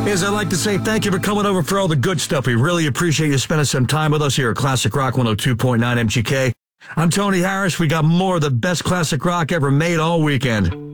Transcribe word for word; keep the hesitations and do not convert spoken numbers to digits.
As I'd like to say thank you for coming over for all the good stuff. We really appreciate you spending some time with us here at Classic Rock one oh two point nine M G K. I'm Tony Harris. We got more of the best classic rock ever made all weekend.